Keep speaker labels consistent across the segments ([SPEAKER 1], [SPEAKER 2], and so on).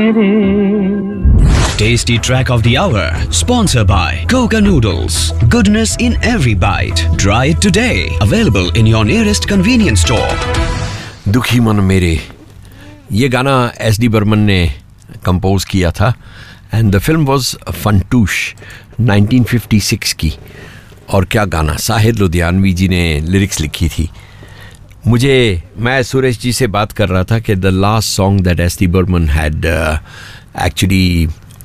[SPEAKER 1] Tasty track of the hour, sponsored by Coca Noodles. Goodness in every bite. Try it today. Available in your nearest convenience store.
[SPEAKER 2] दुखी मन मेरे, ये गाना SD Burman ने compose किया था and the film was Funtoosh 1956 की. और क्या गाना, साहिर लुधियानवी जी ने लिरिक्स लिखी थी. मैं सुरेश जी से बात कर रहा था कि the last song that SD Burman had actually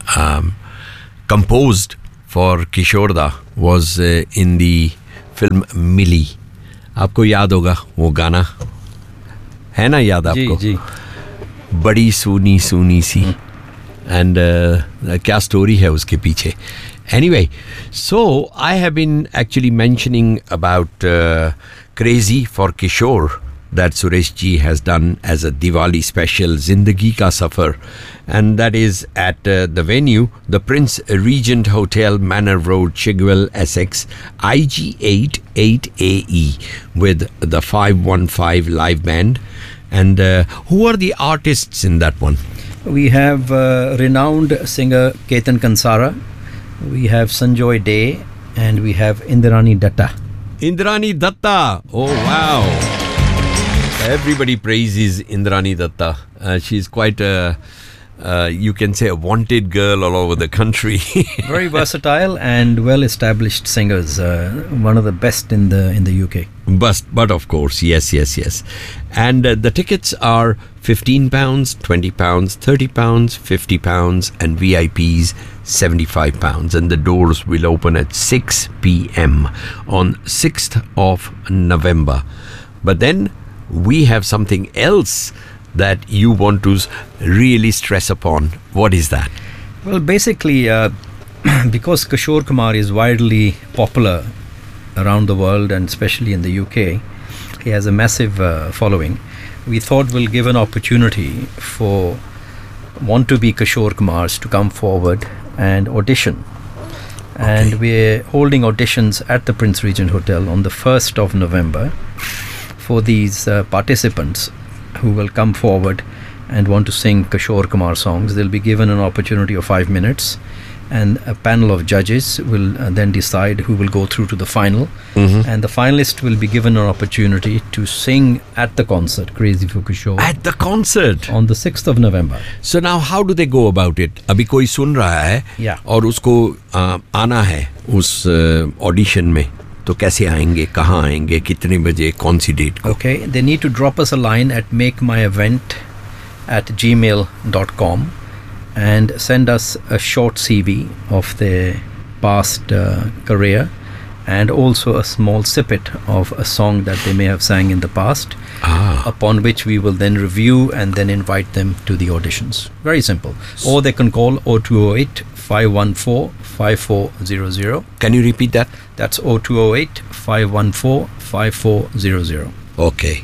[SPEAKER 2] composed for Kishore Da was in the film Milli. आपको याद होगा वो गाना, है ना याद आपको?
[SPEAKER 3] जी.
[SPEAKER 2] बड़ी सूनी सूनी सी एंड क्या स्टोरी है उसके पीछे. Anyway, so I have been actually mentioning about Crazy for Kishore that Suresh ji has done as a Diwali special, Zindagi Ka Safar, and that is at the venue, the Prince Regent Hotel, Manor Road, Chigwell, Essex, IG8 8AE, with the 515 live band. And who are the artists in that one?
[SPEAKER 3] We have renowned singer Ketan Kansara, we have Sanjoy Day, and we have Indrani Datta.
[SPEAKER 2] Indrani Datta, oh wow. Everybody praises Indrani Datta. She's quite you can say a wanted girl all over the country.
[SPEAKER 3] Very versatile and well-established singers. One of the best in the UK.
[SPEAKER 2] But of course, yes. And the tickets are £15, £20, £30, £50, and VIPs £75. And the doors will open at 6 p.m. on 6th of November. But then we have something else that you want to really stress upon. What is that?
[SPEAKER 3] Well, basically, because Kishore Kumar is widely popular around the world and especially in the UK, he has a massive following. We thought we'll give an opportunity for want-to-be Kishore Kumars to come forward and audition. And we're holding auditions at the Prince Regent Hotel on the 1st of November for these participants who will come forward and want to sing Kishore Kumar songs. They'll be given an opportunity of 5 minutes, and a panel of judges will then decide who will go through to the final. And the finalist will be given an opportunity to sing at the concert, Crazy for Kishore.
[SPEAKER 2] At the concert?
[SPEAKER 3] On the 6th of November.
[SPEAKER 2] So now how do they go about it? अभी कोई सुन रहा है और उसको आना है उस audition में, तो कैसे आएंगे, कहाँ आएंगे, कितने बजे, कौन सी डेट को?
[SPEAKER 3] Okay, they need to drop us a line at makemyevent@gmail.com and send us a short CV of their past career and also a small snippet of a song that they may have sang in the past, upon which we will then review and then invite them to the auditions. Very simple. Or they can call 0208 514 5400.
[SPEAKER 2] Can you repeat that?
[SPEAKER 3] That's 0208 514 5400.
[SPEAKER 2] Okay,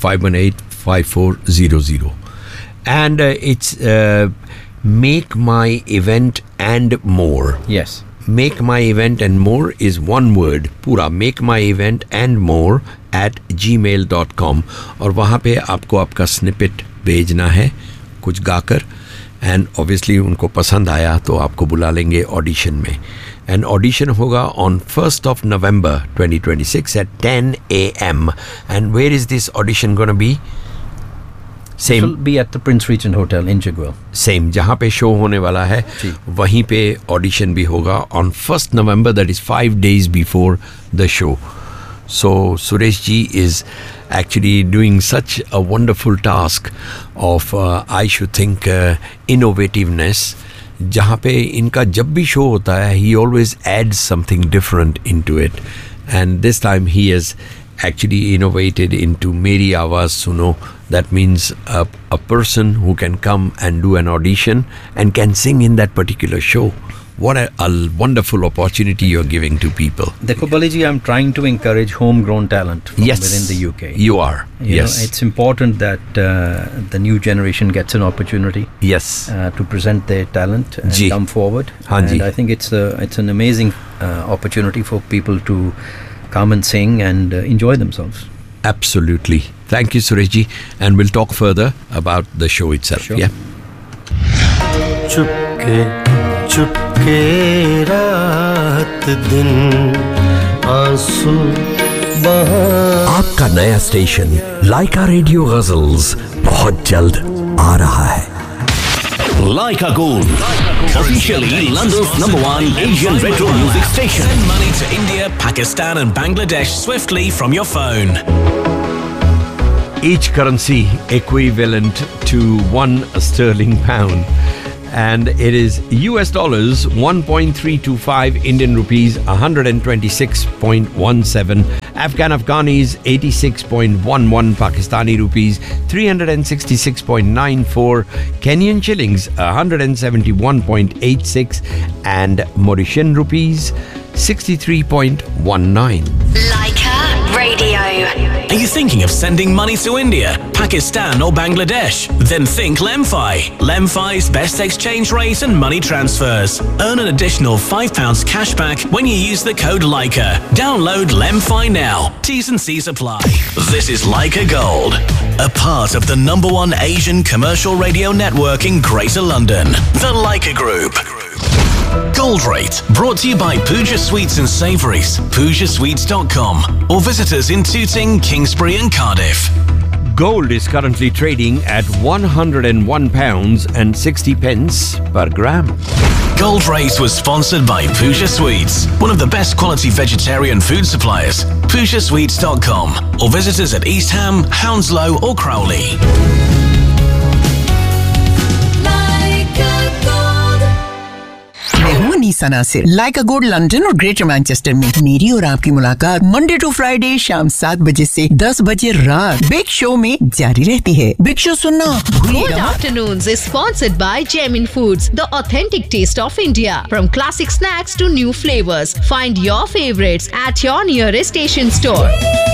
[SPEAKER 2] 518-5400. And it's Make My Event and More.
[SPEAKER 3] Yes.
[SPEAKER 2] Make My Event and More is one word, पूरा Make My Event and More @gmail.com. और वहाँ पे आपको आपका snippet भेजना है कुछ गाकर, एंड ऑब्वियसली उनको पसंद आया तो आपको बुला लेंगे ऑडिशन में. एंड ऑडिशन होगा on 1st of November 2026 at 10 a.m. And where is this audition going to be?
[SPEAKER 3] Same. It will be at the Prince Regent Hotel in Chigwell.
[SPEAKER 2] Same, जहाँ पे शो होने वाला है वहीं पे ऑडिशन भी होगा on 1st November, that is 5 days before the show. So Suresh ji is actually doing such a wonderful task of I should think innovativeness. जहाँ पे इनका जब भी शो होता है, he always adds something different into it, and this time he has actually innovated into Meri Awaaz Suno. That means a person who can come and do an audition and can sing in that particular show. What a wonderful opportunity you're giving to people.
[SPEAKER 3] Dekho Baliji, I'm trying to encourage homegrown talent from within the UK.
[SPEAKER 2] You are.
[SPEAKER 3] You know, it's important that the new generation gets an opportunity.
[SPEAKER 2] Yes.
[SPEAKER 3] To present their talent and come forward. And I think it's an amazing opportunity for people to come and sing and enjoy themselves.
[SPEAKER 2] Absolutely. Thank you, Suresh ji. And we'll talk further about the show itself.
[SPEAKER 3] Sure.
[SPEAKER 2] Yeah.
[SPEAKER 4] Chupke Chupke रात दिन आंसू बहा।
[SPEAKER 5] आपका नया station लाइका radio ghazals बहुत जल्द आ रहा है।
[SPEAKER 6] Laika Gold, officially London's #1 Asian retro music station.
[SPEAKER 7] Send money to India, Pakistan and Bangladesh swiftly from your phone.
[SPEAKER 2] Each currency equivalent to £1 sterling pound. And it is US dollars 1.325, Indian rupees 126.17, Afghanis 86.11, Pakistani rupees 366.94, Kenyan shillings 171.86, and Mauritian rupees 63.19.
[SPEAKER 8] Laika Radio.
[SPEAKER 7] Are you thinking of sending money to India, Pakistan or Bangladesh? Then think Lemfi. Lemfi's best exchange rate and money transfers. Earn an additional £5 cashback when you use the code Laika. Download Lemfi now. T's and C's apply. This is Laika Gold, a part of the #1 Asian commercial radio network in Greater London, the Laika Group. Gold Rate, brought to you by Pooja Sweets and Savouries, PoojaSweets.com, or visit us in Tooting, Kingsbury and Cardiff.
[SPEAKER 2] Gold is currently trading at £101.60 per gram.
[SPEAKER 7] Gold Rate was sponsored by Pooja Sweets, one of the best quality vegetarian food suppliers. PoojaSweets.com, or visit us at East Ham, Hounslow or Crowley.
[SPEAKER 9] मैं हूँ अनीसा नासिर, लाइका gold London और greater Manchester में मेरी और आपकी मुलाकात Monday to Friday शाम 7 बजे से 10 बजे रात बिग शो में जारी रहती है। बिग शो सुनना
[SPEAKER 10] Good Afternoons is sponsored by Jamin Foods, the authentic taste of India. From classic snacks to new flavors, find your favorites at your nearest Asian store.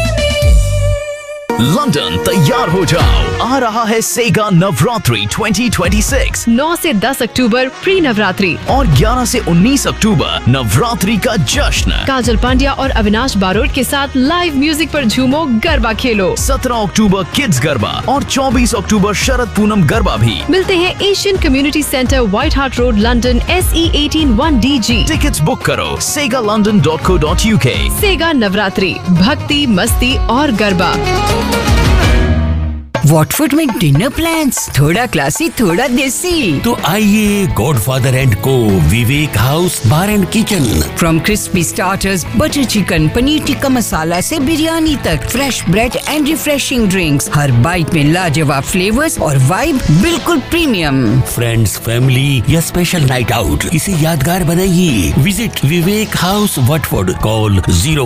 [SPEAKER 6] London तैयार हो जाओ, आ रहा है सेगा नवरात्रि 2026।
[SPEAKER 10] 9 से 10 अक्टूबर प्री नवरात्रि
[SPEAKER 6] और 11 से 19 अक्टूबर नवरात्रि का जश्न।
[SPEAKER 10] काजल पांड्या और अविनाश बारोट के साथ लाइव म्यूजिक पर झूमो, गरबा खेलो।
[SPEAKER 6] 17 अक्टूबर किड्स गरबा और 24 अक्टूबर शरद पूनम गरबा भी।
[SPEAKER 10] मिलते हैं Asian community centre, white heart road, London, SE 18 1DG।
[SPEAKER 6] Tickets book करो segalondon.co.uk।
[SPEAKER 10] सेगा नवरात्रि, भक्ति, मस्ती और गरबा।
[SPEAKER 9] वॉटफोर्ड में डिनर प्लान्स, थोड़ा क्लासी थोड़ा देसी।
[SPEAKER 5] तो आइए गॉडफादर एंड को विवेक house bar and kitchen.
[SPEAKER 9] From crispy starters, butter chicken, paneer tikka masala से बिरयानी तक, fresh bread and refreshing drinks, her bite में लाजवाब फ्लेवर्स और वाइब बिल्कुल प्रीमियम।
[SPEAKER 5] फ्रेंड्स, फैमिली या स्पेशल नाइट आउट, इसे यादगार बनाइए। Visit Vivek house Watford, call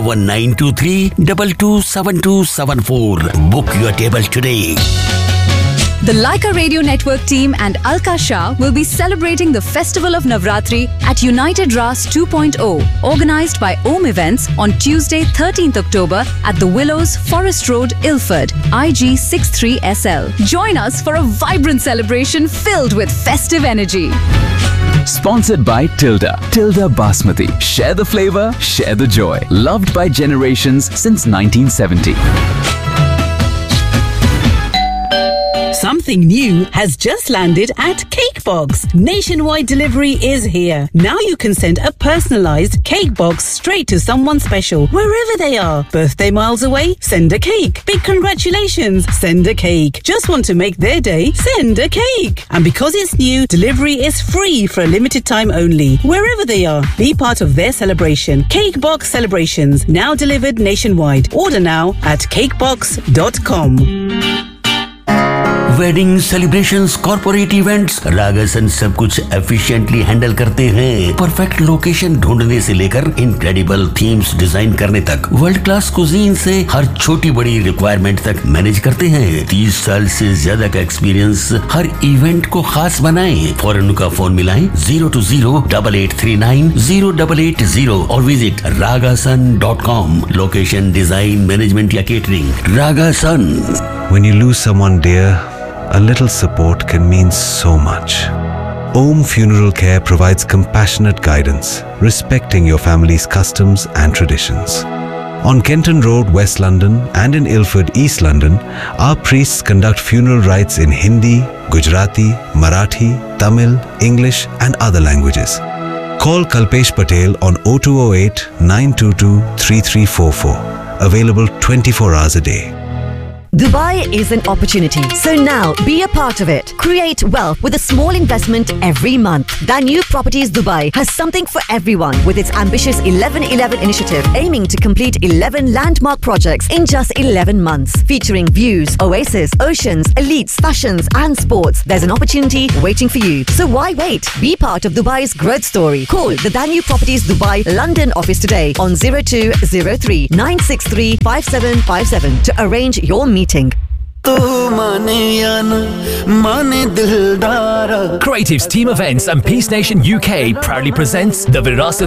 [SPEAKER 5] 01923227274। Book your table today.
[SPEAKER 11] The Laika Radio Network team and Alka Shah will be celebrating the Festival of Navratri at United Ras 2.0, organized by Om Events on Tuesday 13th October at the Willows, Forest Road, Ilford, IG 63SL. Join us for a vibrant celebration filled with festive energy.
[SPEAKER 12] Sponsored by Tilda Basmati. Share the flavor, share the joy. Loved by generations since 1970.
[SPEAKER 13] Something new has just landed at Cakebox. Nationwide delivery is here. Now you can send a personalized cake box straight to someone special, wherever they are. Birthday miles away? Send a cake. Big congratulations? Send a cake. Just want to make their day? Send a cake. And because it's new, delivery is free for a limited time only. Wherever they are, be part of their celebration. Cakebox Celebrations, now delivered nationwide. Order now at cakebox.com.
[SPEAKER 5] Wedding celebrations, corporate events, रागासन सब कुछ efficiently handle करते हैं। Perfect location ढूंढने से लेकर incredible themes design करने तक, world class cuisine से हर छोटी बड़ी रिक्वायरमेंट तक मैनेज करते हैं। 30 साल से ज्यादा का एक्सपीरियंस हर इवेंट को खास बनाए। फौरन उनका फोन मिलाएं 020-8839-0880 और visit ragasan.com। Location, design, management या catering, रागासन।
[SPEAKER 14] When you lose someone dear, a little support can mean so much. Om Funeral Care provides compassionate guidance, respecting your family's customs and traditions. On Kenton Road, West London, and in Ilford, East London, our priests conduct funeral rites in Hindi, Gujarati, Marathi, Tamil, English, and other languages. Call Kalpesh Patel on 0208 922 3344. Available 24 hours a day.
[SPEAKER 15] Dubai is an opportunity, so now be a part of it. Create wealth with a small investment every month. Danube Properties Dubai has something for everyone with its ambitious 11-11 initiative, aiming to complete 11 landmark projects in just 11 months. Featuring views, oasis, oceans, elites, fashions and sports. There's an opportunity waiting for you. So why wait? Be part of Dubai's growth story. Call the Danube Properties Dubai London office today on 0203 963 5757 to arrange your meeting.
[SPEAKER 6] Creatives Team Events and Peace Nation UK proudly presents the Virasat